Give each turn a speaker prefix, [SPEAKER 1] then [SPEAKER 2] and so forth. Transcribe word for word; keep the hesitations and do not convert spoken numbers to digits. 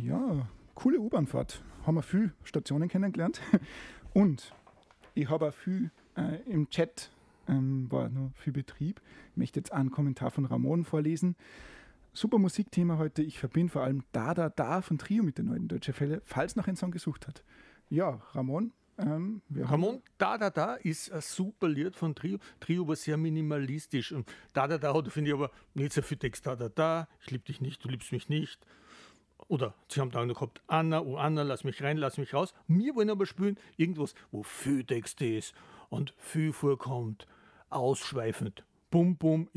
[SPEAKER 1] Ja, coole U-Bahn-Fahrt. Haben wir viele Stationen kennengelernt. Und ich habe auch viel äh, im Chat, ähm, war noch viel Betrieb. Ich möchte jetzt einen Kommentar von Ramon vorlesen. Super Musikthema heute. Ich verbinde vor allem Da Da Da von Trio mit den neuen Deutsche Fälle, falls noch ein Song gesucht hat. Ja, Ramon. Ähm, wir
[SPEAKER 2] Ramon,
[SPEAKER 1] haben
[SPEAKER 2] Da Da Da ist ein super Lied von Trio. Trio war sehr minimalistisch. Und Da Da Da hat, finde ich, aber nicht so viel Text. Da Da Da, ich liebe dich nicht, du liebst mich nicht. Oder sie haben dann noch gehabt, Anna, oh Anna, lass mich rein, lass mich raus. Wir wollen aber spielen irgendwas, wo viel Text ist und viel vorkommt, ausschweifend. Bum, bum,